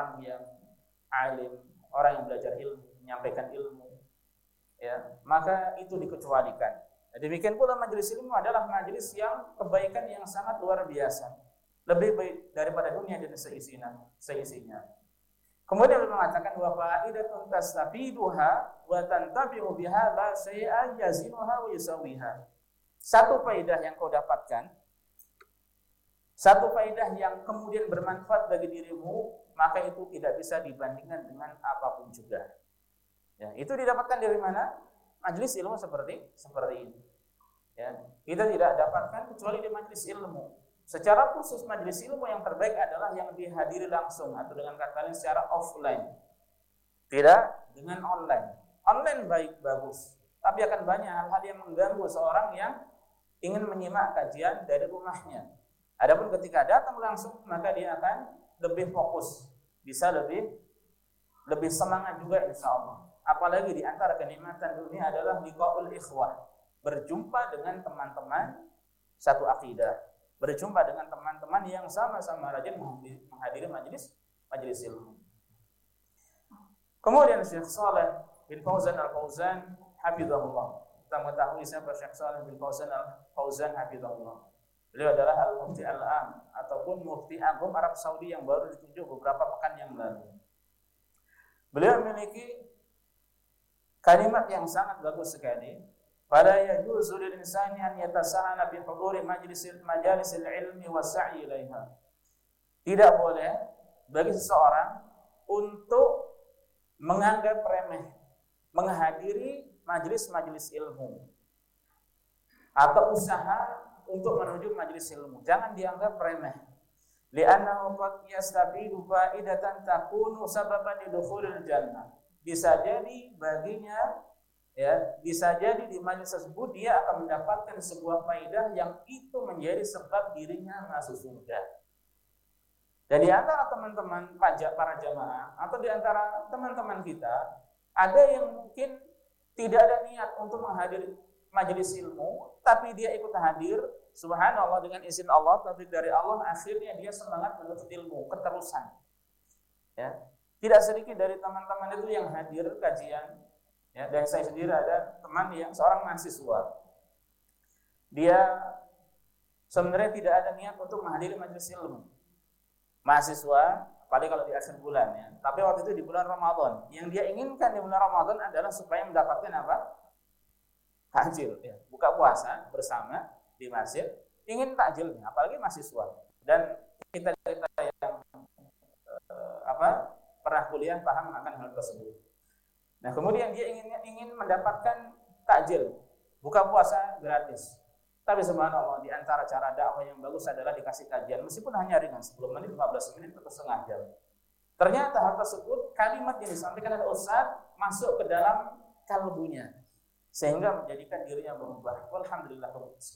orang yang alim, orang yang belajar ilmu, menyampaikan ilmu, ya, maka itu dikecualikan. Demikian pula majelis ilmu adalah majelis yang kebaikan yang sangat luar biasa, lebih baik daripada dunia dan seisinya. Kemudian beliau mengatakan wa fa'idatun tastafiduha wa tantabi'u biha la syai'an yazinuha wa yusawiha. Satu faedah yang kau dapatkan, satu faedah yang kemudian bermanfaat bagi dirimu, maka itu tidak bisa dibandingkan dengan apapun juga. Ya, itu didapatkan dari mana? Majelis ilmu seperti ini. Ya, kita tidak dapatkan kecuali di majelis ilmu. Secara khusus majelis ilmu yang terbaik adalah yang dihadiri langsung atau dengan kata lain secara offline. Tidak dengan online. Online baik bagus, tapi akan banyak hal-hal yang mengganggu seorang yang ingin menyimak kajian dari rumahnya. Adapun ketika datang langsung maka dia akan lebih fokus, bisa lebih semangat juga insyaallah. Apalagi di antara kenikmatan dunia adalah liqaul ikhwah, berjumpa dengan teman-teman satu akidah, berjumpa dengan teman-teman yang sama-sama rajin menghadiri majelis ilmu. Kemudian Syekh Shalih bin Fauzan Al-Fauzan hafizahullah. Kita mengetahui siapa Syekh Shalih bin Fauzan Al-Fauzan hafizahullah. Beliau adalah Al-Mufti Al-Am ataupun Mufti Agung Arab Saudi yang baru ditunjuk beberapa pekan yang lalu. Beliau memiliki kalimat yang sangat bagus sekali. Fala yajuzu lil insani an yatasahana bi huduri majalisil ilmi wa sa'i ilaiha. Tidak boleh bagi seseorang untuk menganggap remeh menghadiri majelis-majelis ilmu atau usaha untuk menuju majelis ilmu. Jangan dianggap remeh. Li'annahu qad yastafidu fa'idatan takunu sababan lidukhulil jannah. Bisa jadi baginya, ya, bisa jadi di majelis tersebut dia akan mendapatkan sebuah faedah yang itu menjadi sebab dirinya masuk surga. Dan di antara teman-teman para jamaah atau di antara teman-teman kita ada yang mungkin tidak ada niat untuk menghadiri majelis ilmu, tapi dia ikut hadir, subhanallah dengan izin Allah, taufik dari Allah, akhirnya dia semangat menuntut ilmu, keterusan. Ya. Tidak sedikit dari teman-teman itu yang hadir kajian, ya, dan saya sendiri ada teman yang seorang mahasiswa. Dia sebenarnya tidak ada niat untuk menghadiri majelis ilmu. Mahasiswa, apalagi kalau di akhir bulan, ya. Tapi waktu itu di bulan Ramadan. Yang dia inginkan di bulan Ramadan adalah supaya mendapatkan apa? Takjil, ya. Buka puasa bersama di masjid, ingin takjilnya, apalagi mahasiswa. Dan kita yang pernah kuliah paham akan hal tersebut. Nah, kemudian dia ingin mendapatkan takjil, buka puasa gratis. Tapi subhanallah, di antara cara dakwah yang bagus adalah dikasih kajian, meskipun hanya ringan 10 menit, 15 menit atau setengah jam. Ternyata hal tersebut, kalimat yang disampaikan oleh Ustaz masuk ke dalam kalbunya, sehingga menjadikan dirinya berubah. Alhamdulillah,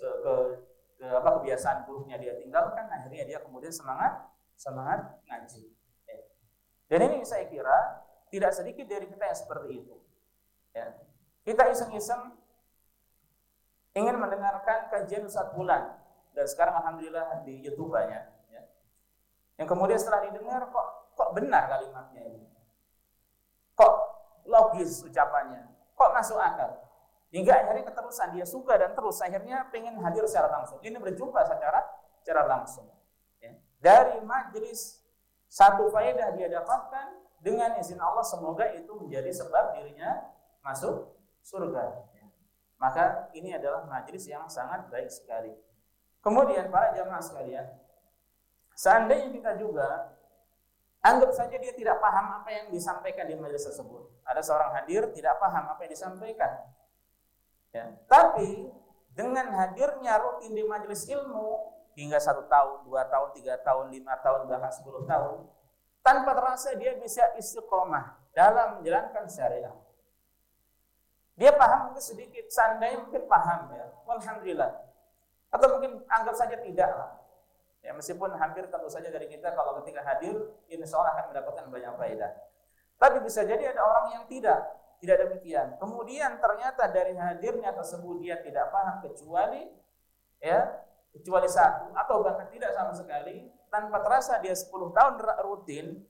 kebiasaan buruknya dia tinggalkan, akhirnya dia kemudian semangat ngaji. Dan ini saya kira tidak sedikit dari kita yang seperti itu. Ya. Kita iseng-iseng ingin mendengarkan kajian Ustaz Bulan, dan sekarang alhamdulillah di YouTube banyak. Ya. Yang kemudian setelah didengar kok benar kalimatnya ini, kok logis ucapannya, kok masuk akal. Hingga akhirnya keterusan, dia suka dan terus akhirnya pengen hadir secara langsung. Ini berjumpa secara langsung. Ya. Dari majelis satu faedah dia dapatkan, dengan izin Allah semoga itu menjadi sebab dirinya masuk surga. Ya. Maka ini adalah majelis yang sangat baik sekali. Kemudian para jamaah sekalian, seandainya kita juga anggap saja dia tidak paham apa yang disampaikan di majelis tersebut. Ada seorang hadir tidak paham apa yang disampaikan. Ya. Tapi dengan hadirnya rutin di majelis ilmu hingga 1 tahun, 2 tahun, 3 tahun, 5 tahun, bahkan 10 tahun, tanpa terasa dia bisa istiqomah dalam menjalankan syariat. Dia paham mungkin sedikit, seandainya mungkin paham, ya, alhamdulillah. Atau mungkin anggap saja tidak lah. Ya, meskipun hampir tentu saja dari kita kalau ketika hadir, insya Allah akan mendapatkan banyak faedah. Tapi bisa jadi ada orang yang tidak demikian. Kemudian ternyata dari hadirnya tersebut dia tidak paham kecuali satu atau bahkan tidak sama sekali. Tanpa terasa dia 10 tahun rutin